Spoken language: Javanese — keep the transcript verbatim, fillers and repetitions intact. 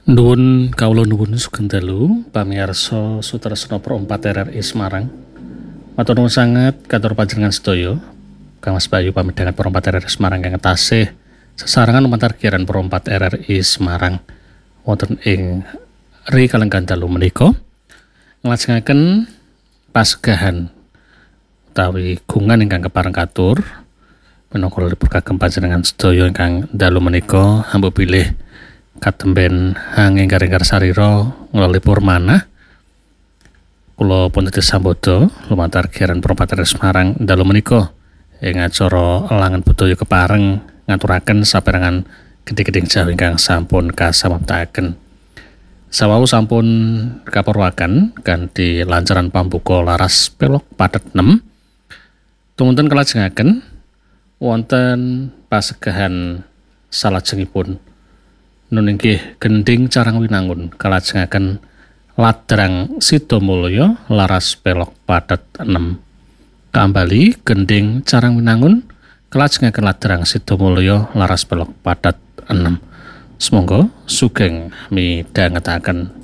Nuwun kawula nuwun sugeng dalu pamirsa Sutresna Pro empat R R I Semarang. Matur nuwun sanget katur panjenengan sedaya. Kang Mas Bayu pamidhangan Pro empat R R I Semarang kang tasih sesarengan lumantar giaran Pro empat R R I Semarang wonten ing ri kalenggan dalu menika nglajengaken pasgahan utawi gungan ingkang kepareng katur menapa libur kagem panjenengan sedaya ingkang dalu menika hamba bilih katemben hanging garing-garing sarira nglelipur manah kula pun tedhi sambada lumantar giaran Pro empat R R I Semarang dalu menika ing acara langan budaya kepareng ngaturaken saperangan gedhe-gedhing jawi ingkang sampun kasamaptaken. Sawawu sampun kapurwaken kanthi lancaran pambuka laras pelok padet enam tumunten kalajengaken wonten pasegahan salajengipun nun inggih gending carang winangun kalajengaken ladrang Sidomulya laras pelok padet enam. Kambali gending carang winangun kalajengaken ladrang Sidomulya laras pelok padet enam. Semangga sugeng midhangetaken